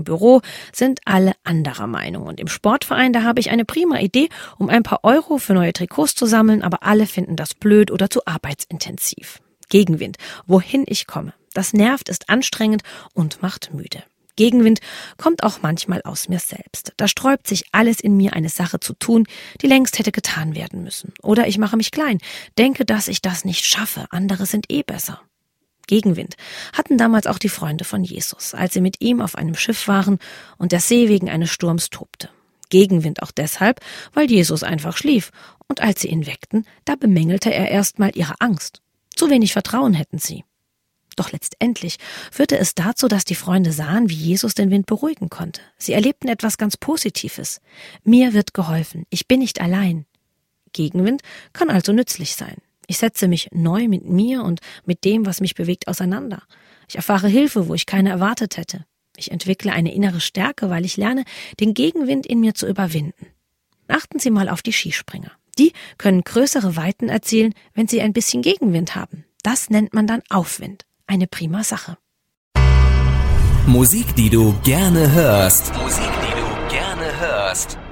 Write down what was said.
im Büro sind alle anderer Meinung. Und im Sportverein, da habe ich eine prima Idee, um ein paar Euro für neue Trikots zu sammeln, aber alle finden das blöd oder zu arbeitsintensiv. Gegenwind, wohin ich komme. Das nervt, ist anstrengend und macht müde. Gegenwind kommt auch manchmal aus mir selbst. Da sträubt sich alles in mir, eine Sache zu tun, die längst hätte getan werden müssen. Oder ich mache mich klein, denke, dass ich das nicht schaffe, andere sind besser. Gegenwind hatten damals auch die Freunde von Jesus, als sie mit ihm auf einem Schiff waren und der See wegen eines Sturms tobte. Gegenwind auch deshalb, weil Jesus einfach schlief, und als sie ihn weckten, da bemängelte er erstmal ihre Angst. Zu wenig Vertrauen hätten sie. Doch letztendlich führte es dazu, dass die Freunde sahen, wie Jesus den Wind beruhigen konnte. Sie erlebten etwas ganz Positives. Mir wird geholfen, ich bin nicht allein. Gegenwind kann also nützlich sein. Ich setze mich neu mit mir und mit dem, was mich bewegt, auseinander. Ich erfahre Hilfe, wo ich keine erwartet hätte. Ich entwickle eine innere Stärke, weil ich lerne, den Gegenwind in mir zu überwinden. Achten Sie mal auf die Skispringer. Die können größere Weiten erzielen, wenn sie ein bisschen Gegenwind haben. Das nennt man dann Aufwind. Eine prima Sache. Musik, die du gerne hörst. Musik, die du gerne hörst.